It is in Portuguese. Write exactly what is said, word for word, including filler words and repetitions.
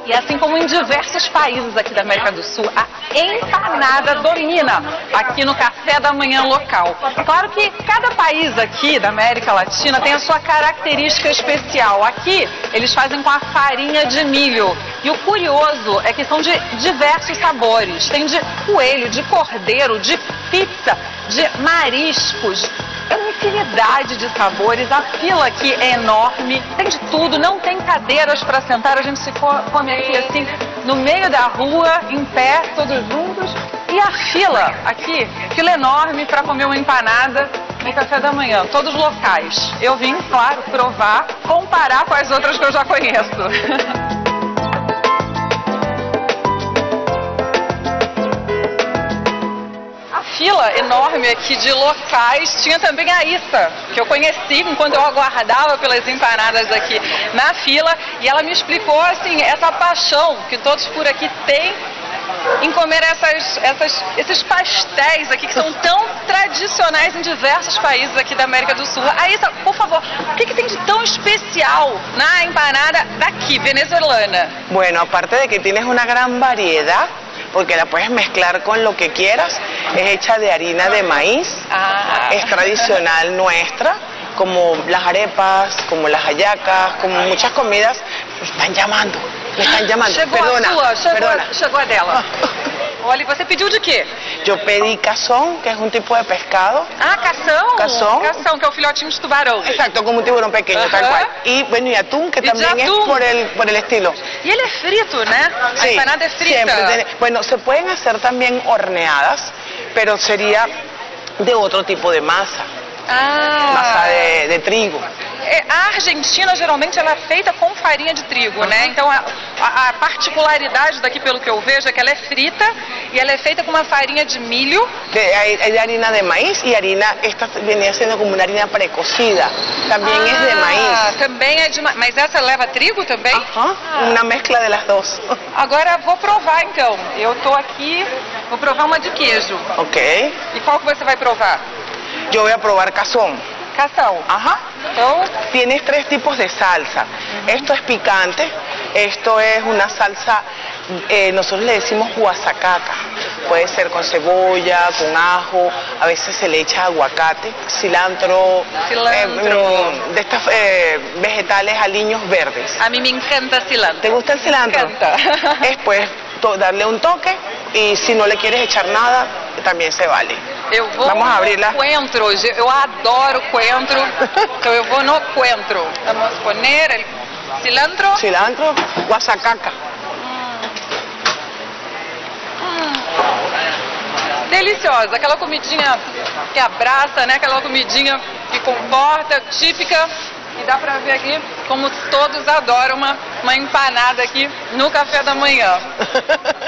E assim como em diversos países aqui da América do Sul, a empanada domina aqui no café da manhã local. Claro que cada país aqui da América Latina tem a sua característica especial. Aqui eles fazem com a farinha de milho. E o curioso é que são de diversos sabores. Tem de coelho, de cordeiro, de pizza, de mariscos. É uma infinidade de sabores, a fila aqui é enorme, tem de tudo, não tem cadeiras para sentar, a gente se come aqui assim, no meio da rua, em pé, todos juntos. E a fila aqui, fila enorme para comer uma empanada no café da manhã, todos locais. Eu vim, claro, provar, comparar com as outras que eu já conheço. Fila enorme aqui de locais, tinha também a Issa, que eu conheci enquanto eu aguardava pelas empanadas aqui na fila, e ela me explicou assim, essa paixão que todos por aqui têm em comer essas, essas, esses pastéis aqui que são tão tradicionais em diversos países aqui da América do Sul. A Issa, por favor, o que, que tem de tão especial na empanada daqui, venezuelana? Bueno, aparte de que tienes una gran variedad, porque la puedes mezclar con lo que quieras, es hecha de harina de maíz, ah. es tradicional nuestra, como las arepas, como las hallacas, como muchas comidas. Me están llamando, me están llamando, chegou perdona, a sua, chegou, perdona. A, chegou a dela. Olha, você pediu de quê? Yo pedí cazón, que es un tipo de pescado. Ah, cação? Cação. Cação, que é o filhotinho de tubarão. Exacto, como un tiburón pequeño, uh-huh. tal cual. Y bueno, y atún, que y también es por el, por el estilo. Y ele é frito, né? A sí, empanada é frita. Siempre. Bueno, se pueden hacer también horneadas, pero sería de otro tipo de masa. Ah. Massa de, de trigo. A Argentina, geralmente, ela é feita com farinha de trigo, né? Então, a, a, a particularidade daqui, pelo que eu vejo, é que ela é frita e ela é feita com uma farinha de milho. De, hay, hay de harina de maíz y harina, esta venía siendo como una harina precocida. También ah, es de maíz. Também é de maíz. Mas essa leva trigo também? Aham, ah. Uma mescla de las dos. Agora, vou provar, então. Eu tô aqui, vou provar uma de queijo. Ok. E qual que você vai provar? Yo voy a probar cazón. Cazón. Ajá. Então, tienes tres tipos de salsa. Uh-huh. Esto es picante, esto es una salsa, eh, nosotros le decimos guasacaca. Puede ser con cebolla, con ajo, a veces se le echa aguacate, cilantro, cilantro. Eh, de estos eh, vegetales aliños verdes. A mí me encanta cilantro. ¿Te gusta el cilantro? Me encanta. Es pues darle un toque y si no le quieres echar nada, también se vale. Eu vou Vamos no abrirla. coentro, eu adoro coentro, então eu vou no coentro. Vamos poner el cilantro. Cilantro, guasacaca. Hum. Hum. Deliciosa, aquela comidinha que abraça, né? Aquela comidinha que comporta, típica. E dá pra ver aqui como todos adoram uma, uma empanada aqui no café da manhã.